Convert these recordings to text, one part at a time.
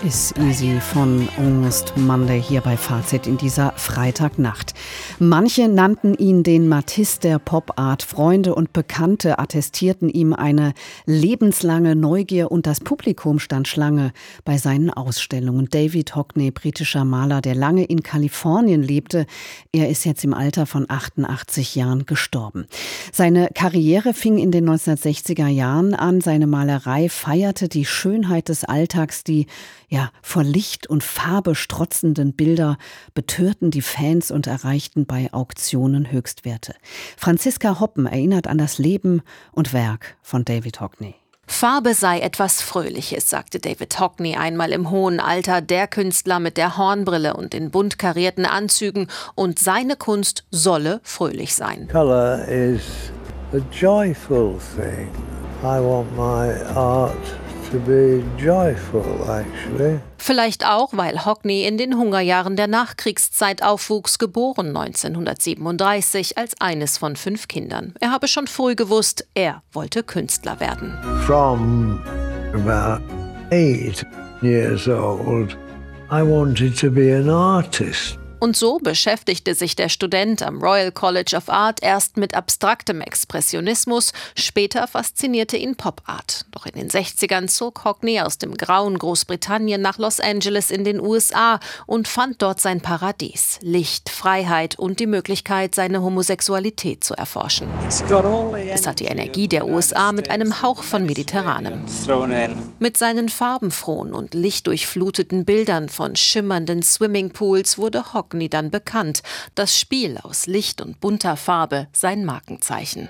Is Easy von Almost Monday hier bei Fazit in dieser Freitagnacht. Manche nannten ihn den Matisse der Pop-Art. Freunde und Bekannte attestierten ihm eine lebenslange Neugier und das Publikum stand Schlange bei seinen Ausstellungen. David Hockney, britischer Maler, der lange in Kalifornien lebte, er ist jetzt im Alter von 88 Jahren gestorben. Seine Karriere fing in den 1960er Jahren an. Seine Malerei feierte die Schönheit des Alltags, die vor Licht und Farbe strotzenden Bilder betörten die Fans und erreichten bei Auktionen Höchstwerte. Franziska Hoppen erinnert an das Leben und Werk von David Hockney. Farbe sei etwas Fröhliches, sagte David Hockney einmal im hohen Alter, der Künstler mit der Hornbrille und den bunt karierten Anzügen, und seine Kunst solle fröhlich sein. Color is a joyful thing. I want my art to be joyful, actually. Vielleicht auch, weil Hockney in den Hungerjahren der Nachkriegszeit aufwuchs, geboren 1937 als eines von 5 Kindern. Er habe schon früh gewusst, er wollte Künstler werden. From about 8 years old, I wanted to be an artist. Und so beschäftigte sich der Student am Royal College of Art erst mit abstraktem Expressionismus, später faszinierte ihn Pop-Art. Doch in den 60ern zog Hockney aus dem grauen Großbritannien nach Los Angeles in den USA und fand dort sein Paradies, Licht, Freiheit und die Möglichkeit, seine Homosexualität zu erforschen. Es hat die Energie der USA mit einem Hauch von Mediterranem. Mit seinen farbenfrohen und lichtdurchfluteten Bildern von schimmernden Swimmingpools wurde Hockney dann bekannt. Das Spiel aus Licht und bunter Farbe sein Markenzeichen.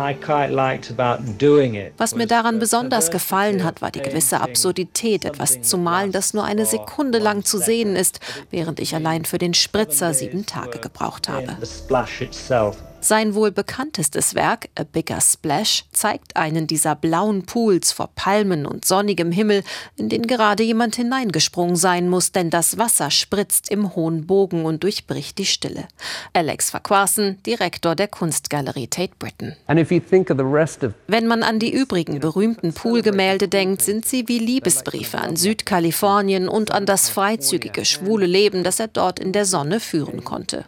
Was mir daran besonders gefallen hat, war die gewisse Absurdität, etwas zu malen, das nur eine Sekunde lang zu sehen ist, während ich allein für den Spritzer 7 Tage gebraucht habe. Sein wohl bekanntestes Werk, A Bigger Splash, zeigt einen dieser blauen Pools vor Palmen und sonnigem Himmel, in den gerade jemand hineingesprungen sein muss, denn das Wasser spritzt im hohen Bogen und durchbricht die Stille. Alex Farquharson, Direktor der Kunstgalerie Tate Britain. Wenn man an die übrigen berühmten Poolgemälde denkt, sind sie wie Liebesbriefe an Südkalifornien und an das freizügige, schwule Leben, das er dort in der Sonne führen konnte.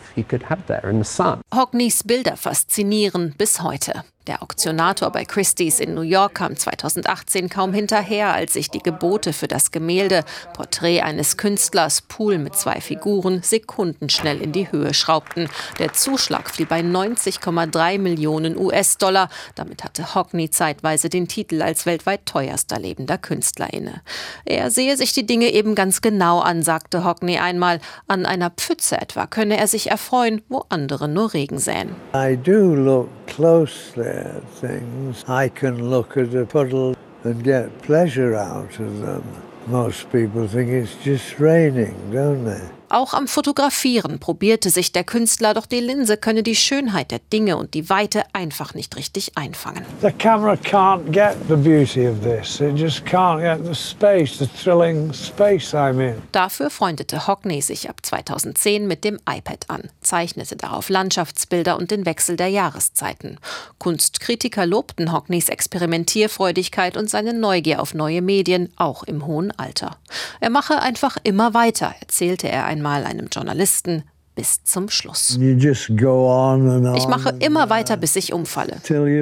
Hockneys Bilder faszinieren bis heute. Der Auktionator bei Christie's in New York kam 2018 kaum hinterher, als sich die Gebote für das Gemälde Porträt eines Künstlers, Pool mit 2 Figuren, sekundenschnell in die Höhe schraubten. Der Zuschlag fiel bei 90,3 Millionen US-Dollar. Damit hatte Hockney zeitweise den Titel als weltweit teuerster lebender Künstler inne. Er sehe sich die Dinge eben ganz genau an, sagte Hockney einmal. An einer Pfütze etwa könne er sich erfreuen, wo andere nur Regen säen. I do look closely at things. I can look at a puddle and get pleasure out of them. Most people think it's just raining, don't they? Auch am Fotografieren probierte sich der Künstler, doch die Linse könne die Schönheit der Dinge und die Weite einfach nicht richtig einfangen. The camera can't get the beauty of this. It just can't get the space, the thrilling space I'm in. Dafür freundete Hockney sich ab 2010 mit dem iPad an, zeichnete darauf Landschaftsbilder und den Wechsel der Jahreszeiten. Kunstkritiker lobten Hockneys Experimentierfreudigkeit und seine Neugier auf neue Medien, auch im hohen Alter. Er mache einfach immer weiter, erzählte er einmal einem Journalisten, bis zum Schluss. Ich mache immer weiter, bis ich umfalle.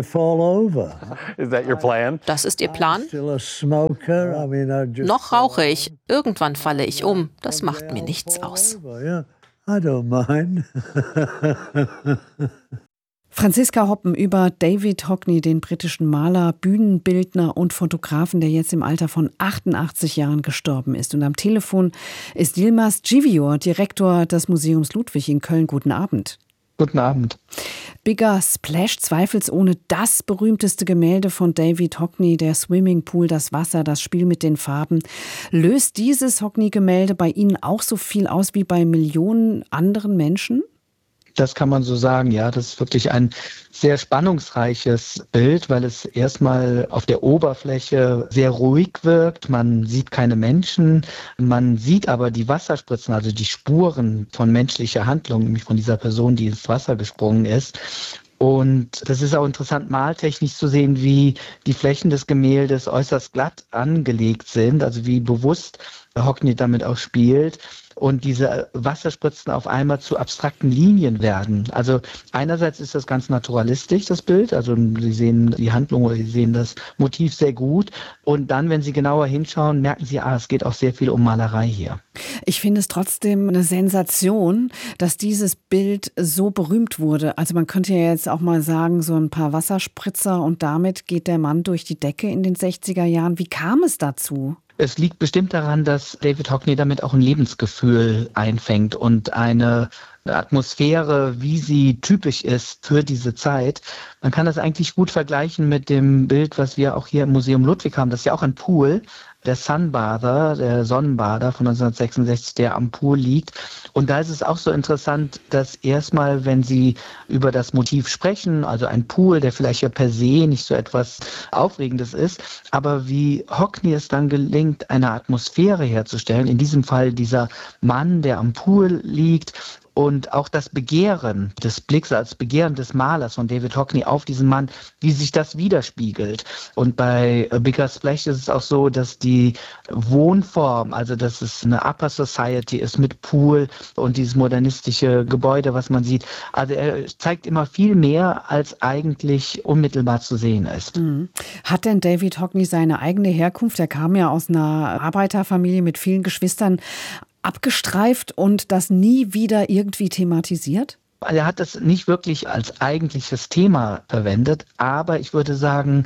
Das ist Ihr Plan? Noch rauche ich. Irgendwann falle ich um. Das macht mir nichts aus. Franziska Hoppen über David Hockney, den britischen Maler, Bühnenbildner und Fotografen, der jetzt im Alter von 88 Jahren gestorben ist. Und am Telefon ist Yilmaz Civior, Direktor des Museums Ludwig in Köln. Guten Abend. Guten Abend. Bigger Splash, zweifelsohne das berühmteste Gemälde von David Hockney, der Swimmingpool, das Wasser, das Spiel mit den Farben. Löst dieses Hockney-Gemälde bei Ihnen auch so viel aus wie bei Millionen anderen Menschen? Das kann man so sagen, ja. Das ist wirklich ein sehr spannungsreiches Bild, weil es erstmal auf der Oberfläche sehr ruhig wirkt. Man sieht keine Menschen, man sieht aber die Wasserspritzen, also die Spuren von menschlicher Handlung, nämlich von dieser Person, die ins Wasser gesprungen ist. Und das ist auch interessant, maltechnisch zu sehen, wie die Flächen des Gemäldes äußerst glatt angelegt sind, also wie bewusst Hockney damit auch spielt. Und diese Wasserspritzen auf einmal zu abstrakten Linien werden. Also einerseits ist das ganz naturalistisch, das Bild. Also Sie sehen die Handlung oder Sie sehen das Motiv sehr gut. Und dann, wenn Sie genauer hinschauen, merken Sie, es geht auch sehr viel um Malerei hier. Ich finde es trotzdem eine Sensation, dass dieses Bild so berühmt wurde. Also man könnte ja jetzt auch mal sagen, so ein paar Wasserspritzer und damit geht der Mann durch die Decke in den 60er Jahren. Wie kam es dazu? Es liegt bestimmt daran, dass David Hockney damit auch ein Lebensgefühl einfängt und eine Atmosphäre, wie sie typisch ist für diese Zeit. Man kann das eigentlich gut vergleichen mit dem Bild, was wir auch hier im Museum Ludwig haben. Das ist ja auch ein Pool, der Sunbather, der Sonnenbader von 1966, der am Pool liegt. Und da ist es auch so interessant, dass erstmal, wenn Sie über das Motiv sprechen, also ein Pool, der vielleicht ja per se nicht so etwas Aufregendes ist, aber wie Hockney es dann gelingt, eine Atmosphäre herzustellen, in diesem Fall dieser Mann, der am Pool liegt, und auch das Begehren des Blicks als Begehren des Malers von David Hockney auf diesen Mann, wie sich das widerspiegelt. Und bei A Bigger Splash ist es auch so, dass die Wohnform, also dass es eine Upper Society ist mit Pool und dieses modernistische Gebäude, was man sieht. Also er zeigt immer viel mehr, als eigentlich unmittelbar zu sehen ist. Hat denn David Hockney seine eigene Herkunft? Er kam ja aus einer Arbeiterfamilie mit vielen Geschwistern, abgestreift und das nie wieder irgendwie thematisiert? Er hat das nicht wirklich als eigentliches Thema verwendet, aber ich würde sagen,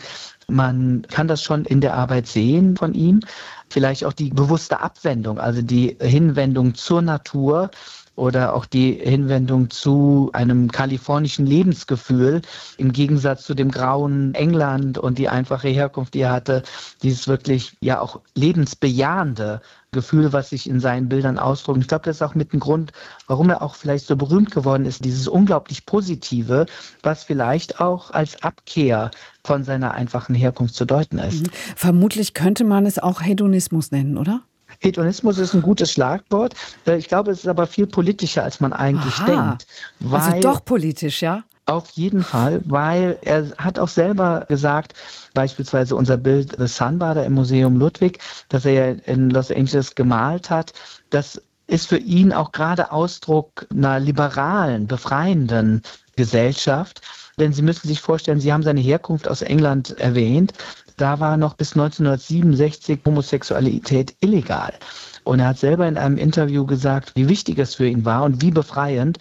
man kann das schon in der Arbeit sehen von ihm. Vielleicht auch die bewusste Abwendung, also die Hinwendung zur Natur oder auch die Hinwendung zu einem kalifornischen Lebensgefühl im Gegensatz zu dem grauen England und die einfache Herkunft, die er hatte, dieses wirklich ja auch lebensbejahende Gefühl, was sich in seinen Bildern ausdrückt. Ich glaube, das ist auch mit ein Grund, warum er auch vielleicht so berühmt geworden ist, dieses unglaublich Positive, was vielleicht auch als Abkehr von seiner einfachen Herkunft zu deuten ist. Vermutlich könnte man es auch Hedonismus nennen, oder? Hedonismus ist ein gutes Schlagwort. Ich glaube, es ist aber viel politischer, als man eigentlich denkt. Also doch politisch, ja? Auf jeden Fall, weil er hat auch selber gesagt, beispielsweise unser Bild The Sunbather im Museum Ludwig, das er ja in Los Angeles gemalt hat, das ist für ihn auch gerade Ausdruck einer liberalen, befreienden Gesellschaft. Denn Sie müssen sich vorstellen, Sie haben seine Herkunft aus England erwähnt. Da war noch bis 1967 Homosexualität illegal. Und er hat selber in einem Interview gesagt, wie wichtig es für ihn war und wie befreiend,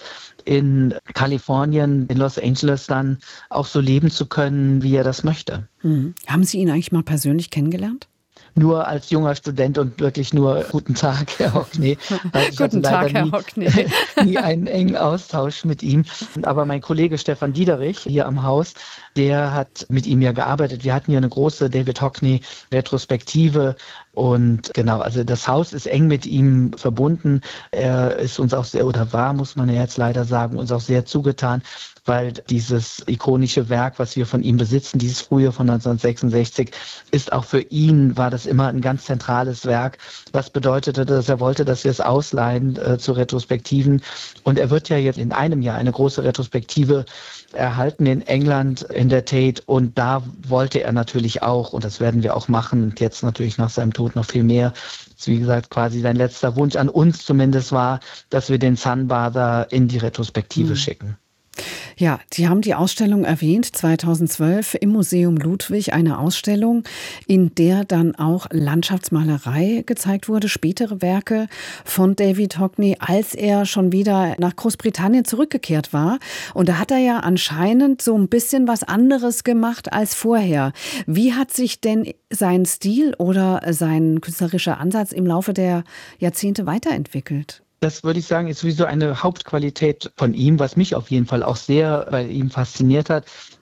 in Kalifornien, in Los Angeles dann auch so leben zu können, wie er das möchte. Haben Sie ihn eigentlich mal persönlich kennengelernt? Nur als junger Student und wirklich nur guten Tag, Herr Hockney. Guten Tag, Herr Hockney. Nie einen engen Austausch mit ihm. Aber mein Kollege Stefan Diederich hier am Haus, der hat mit ihm ja gearbeitet. Wir hatten ja eine große David Hockney-Retrospektive. Und genau, also das Haus ist eng mit ihm verbunden. Er ist uns auch sehr, oder war, muss man ja jetzt leider sagen, uns auch sehr zugetan, weil dieses ikonische Werk, was wir von ihm besitzen, dieses frühe von 1966, ist auch für ihn, war das immer ein ganz zentrales Werk, was bedeutete, dass er wollte, dass wir es ausleihen zu Retrospektiven. Und er wird ja jetzt in einem Jahr eine große Retrospektive erhalten in England in der Tate, und da wollte er natürlich auch, und das werden wir auch machen, und jetzt natürlich nach seinem Tod noch viel mehr, wie gesagt, quasi sein letzter Wunsch an uns zumindest war, dass wir den Sunbather in die Retrospektive schicken. Ja, Sie haben die Ausstellung erwähnt, 2012 im Museum Ludwig, eine Ausstellung, in der dann auch Landschaftsmalerei gezeigt wurde, spätere Werke von David Hockney, als er schon wieder nach Großbritannien zurückgekehrt war. Und da hat er ja anscheinend so ein bisschen was anderes gemacht als vorher. Wie hat sich denn sein Stil oder sein künstlerischer Ansatz im Laufe der Jahrzehnte weiterentwickelt? Das würde ich sagen, ist sowieso eine Hauptqualität von ihm, was mich auf jeden Fall auch sehr bei ihm fasziniert hat,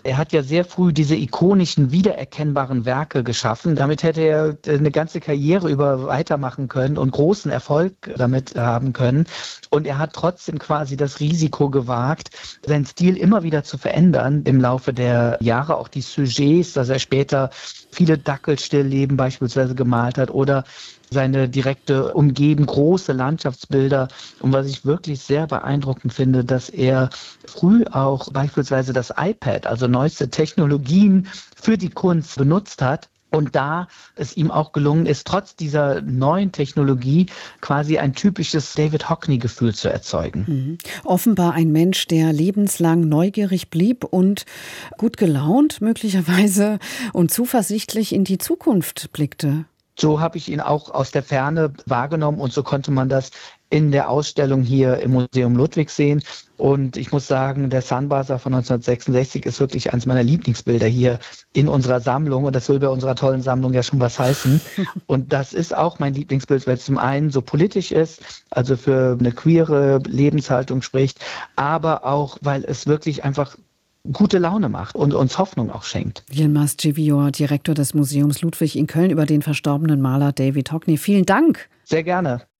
Er hat ja sehr früh diese ikonischen, wiedererkennbaren Werke geschaffen. Damit hätte er eine ganze Karriere über weitermachen können und großen Erfolg damit haben können. Und er hat trotzdem quasi das Risiko gewagt, seinen Stil immer wieder zu verändern im Laufe der Jahre. Auch die Sujets, dass er später viele Dackelstillleben beispielsweise gemalt hat oder seine direkte Umgebung, große Landschaftsbilder. Und was ich wirklich sehr beeindruckend finde, dass er früh auch beispielsweise das iPad, also neueste Technologien für die Kunst benutzt hat. Und da es ihm auch gelungen ist, trotz dieser neuen Technologie quasi ein typisches David Hockney-Gefühl zu erzeugen. Offenbar ein Mensch, der lebenslang neugierig blieb und gut gelaunt möglicherweise und zuversichtlich in die Zukunft blickte. So habe ich ihn auch aus der Ferne wahrgenommen und so konnte man das in der Ausstellung hier im Museum Ludwig sehen. Und ich muss sagen, der Sunbaser von 1966 ist wirklich eines meiner Lieblingsbilder hier in unserer Sammlung. Und das will bei unserer tollen Sammlung ja schon was heißen. Und das ist auch mein Lieblingsbild, weil es zum einen so politisch ist, also für eine queere Lebenshaltung spricht, aber auch, weil es wirklich einfach gute Laune macht und uns Hoffnung auch schenkt. Yilmaz Ceviyor, Direktor des Museums Ludwig in Köln, über den verstorbenen Maler David Hockney. Vielen Dank. Sehr gerne.